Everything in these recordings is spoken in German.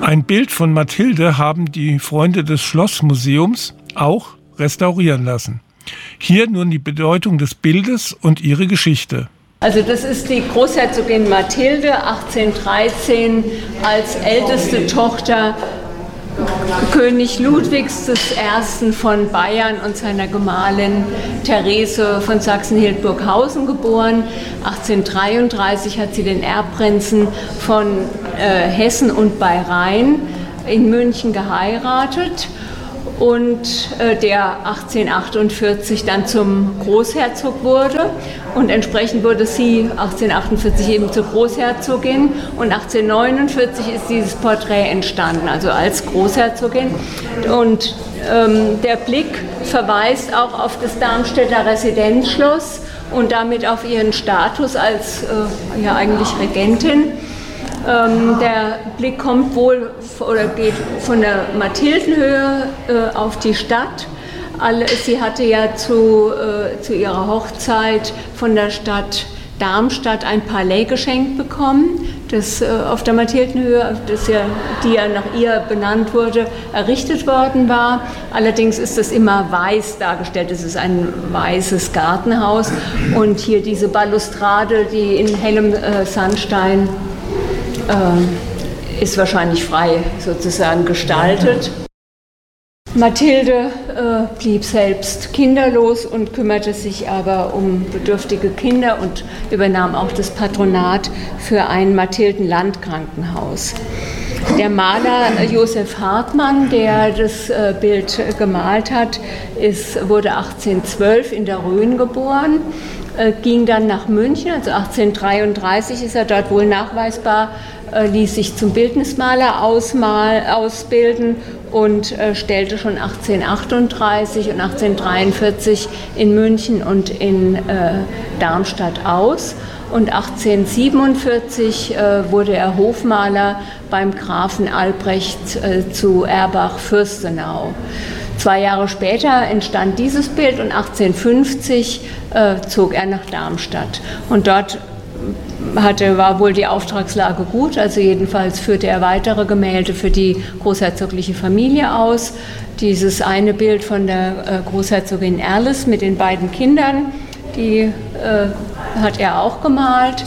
Ein Bild von Mathilde haben die Freunde des Schlossmuseums auch restaurieren lassen. Hier nun die Bedeutung des Bildes und ihre Geschichte. Also das ist die Großherzogin Mathilde, 1813 als älteste Tochter König Ludwigs I. von Bayern und seiner Gemahlin Therese von Sachsen-Hildburghausen geboren. 1833 hat sie den Erbprinzen von Hessen und bei Rhein in München geheiratet und der 1848 dann zum Großherzog wurde. Und entsprechend wurde sie 1848 eben zur Großherzogin und 1849 ist dieses Porträt entstanden, also als Großherzogin. Und der Blick verweist auch auf das Darmstädter Residenzschloss und damit auf ihren Status als ja eigentlich Regentin. Der Blick kommt wohl oder geht von der Mathildenhöhe auf die Stadt. Sie hatte ja zu ihrer Hochzeit von der Stadt Darmstadt ein Palais geschenkt bekommen, das auf der Mathildenhöhe, die ja nach ihr benannt wurde, errichtet worden war. Allerdings ist es immer weiß dargestellt. Es ist ein weißes Gartenhaus und hier diese Balustrade, die in hellem Sandstein ist wahrscheinlich frei sozusagen gestaltet. Mathilde blieb selbst kinderlos und kümmerte sich aber um bedürftige Kinder und übernahm auch das Patronat für ein Mathilden-Landkrankenhaus. Der Maler Josef Hartmann, der das Bild gemalt hat, wurde 1812 in der Rhön geboren, ging dann nach München, also 1833 ist er dort wohl nachweisbar, ließ sich zum Bildnismaler ausbilden und stellte schon 1838 und 1843 in München und in Darmstadt aus. Und 1847 wurde er Hofmaler beim Grafen Albrecht zu Erbach-Fürstenau. 2 Jahre später entstand dieses Bild und 1850 zog er nach Darmstadt. Und dort war wohl die Auftragslage gut, also jedenfalls führte er weitere Gemälde für die großherzogliche Familie aus. Dieses eine Bild von der Großherzogin Erles mit den beiden Kindern, die hat er auch gemalt.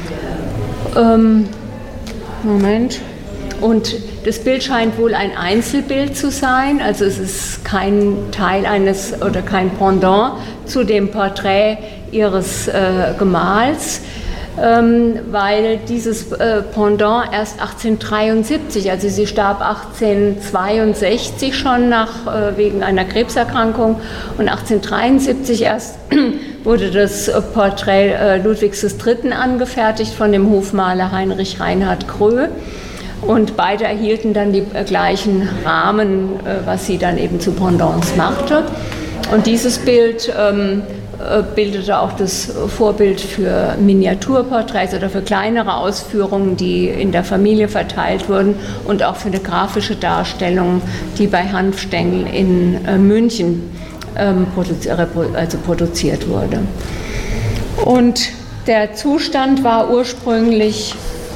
Und das Bild scheint wohl ein Einzelbild zu sein, also es ist kein Teil oder kein Pendant zu dem Porträt ihres Gemahls, weil dieses Pendant erst 1873, also sie starb 1862 schon wegen einer Krebserkrankung und 1873 erst wurde das Porträt Ludwigs III. Angefertigt von dem Hofmaler Heinrich Reinhard Kröh. Und beide erhielten dann die gleichen Rahmen, was sie dann eben zu Pendants machte. Und dieses Bild bildete auch das Vorbild für Miniaturporträts oder für kleinere Ausführungen, die in der Familie verteilt wurden und auch für eine grafische Darstellung, die bei Hanfstengel in München produziert wurde. Und der Zustand war ursprünglich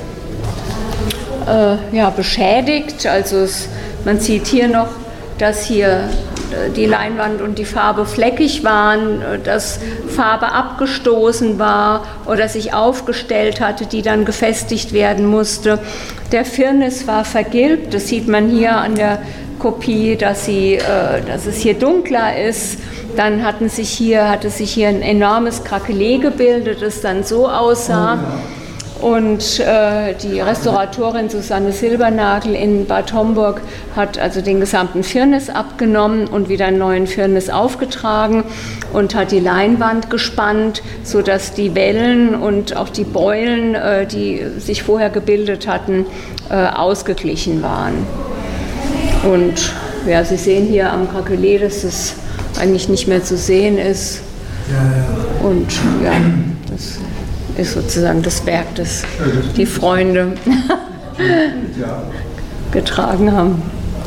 beschädigt. Also man sieht hier noch, dass hier die Leinwand und die Farbe fleckig waren, dass Farbe abgestoßen war oder sich aufgestellt hatte, die dann gefestigt werden musste. Der Firnis war vergilbt, das sieht man hier an der Kopie, dass es hier dunkler ist. Dann hatte sich hier ein enormes Krakelé gebildet, das dann so aussah. Und die Restauratorin Susanne Silbernagel in Bad Homburg hat also den gesamten Firnis abgenommen und wieder einen neuen Firnis aufgetragen und hat die Leinwand gespannt, sodass die Wellen und auch die Beulen, die sich vorher gebildet hatten, ausgeglichen waren. Und ja, Sie sehen hier am Krakelé, dass es eigentlich nicht mehr zu sehen ist. Und ja, das ist sozusagen das Werk, das die Freunde getragen haben.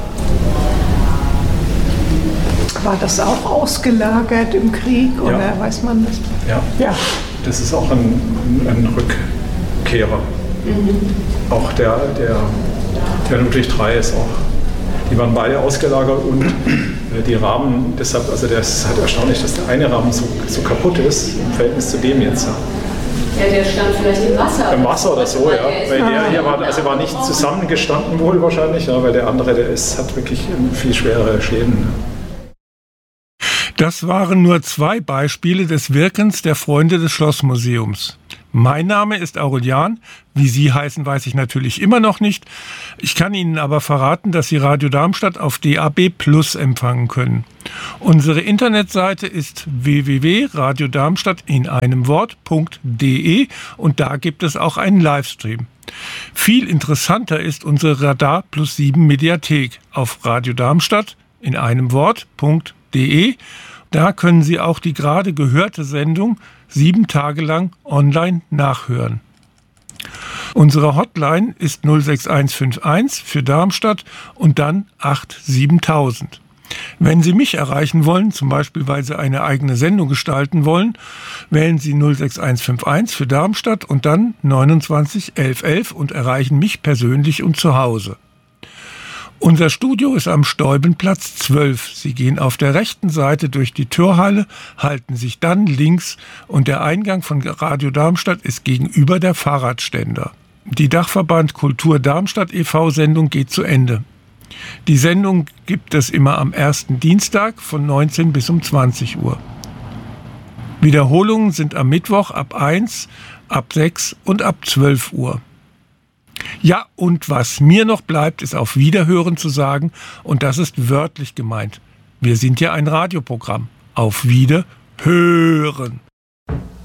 War das auch ausgelagert im Krieg oder weiß man das? Ja. Das ist auch ein Rückkehrer. Auch der Der Ludwig III ist auch. Die waren beide ausgelagert und die Rahmen, deshalb, also das ist halt erstaunlich, dass der eine Rahmen so kaputt ist im Verhältnis zu dem jetzt. Ja, der stand vielleicht im Wasser. Im Wasser oder so, ja. Weil der hier war, also war nicht zusammengestanden wohl wahrscheinlich, ja, weil der andere, hat wirklich viel schwerere Schäden. Das waren nur 2 Beispiele des Wirkens der Freunde des Schlossmuseums. Mein Name ist Aurelian. Wie Sie heißen, weiß ich natürlich immer noch nicht. Ich kann Ihnen aber verraten, dass Sie Radio Darmstadt auf DAB+ empfangen können. Unsere Internetseite ist www.radiodarmstadt in einem Wort.de und da gibt es auch einen Livestream. Viel interessanter ist unsere Radar Plus 7 Mediathek auf Radio Darmstadt in einem Wort.de. Da können Sie auch die gerade gehörte Sendung 7 Tage lang online nachhören. Unsere Hotline ist 06151 für Darmstadt und dann 87000. Wenn Sie mich erreichen wollen, zum Beispiel weil Sie eine eigene Sendung gestalten wollen, wählen Sie 06151 für Darmstadt und dann 29 11 11 und erreichen mich persönlich und zu Hause. Unser Studio ist am Steubenplatz 12. Sie gehen auf der rechten Seite durch die Türhalle, halten sich dann links und der Eingang von Radio Darmstadt ist gegenüber der Fahrradständer. Die Dachverband Kultur Darmstadt e.V. Sendung geht zu Ende. Die Sendung gibt es immer am ersten Dienstag von 19 bis um 20 Uhr. Wiederholungen sind am Mittwoch ab 1, ab 6 und ab 12 Uhr. Ja, und was mir noch bleibt, ist auf Wiederhören zu sagen, und das ist wörtlich gemeint. Wir sind ja ein Radioprogramm. Auf Wiederhören.